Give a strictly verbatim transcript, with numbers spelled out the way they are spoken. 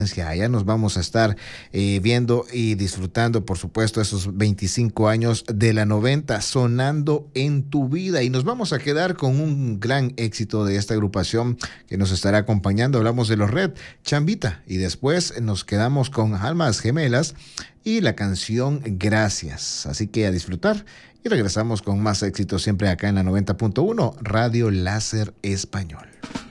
Allá nos vamos a estar eh, viendo y disfrutando, por supuesto, esos veinticinco años de la noventa sonando en tu vida. Y nos vamos a quedar con un gran éxito de esta agrupación que nos estará acompañando. Hablamos de los Red, Chambita. Y después nos quedamos con Almas Gemelas y la canción Gracias. Así que a disfrutar. Y regresamos con más éxito siempre acá en la noventa punto uno, Radio Láser Español.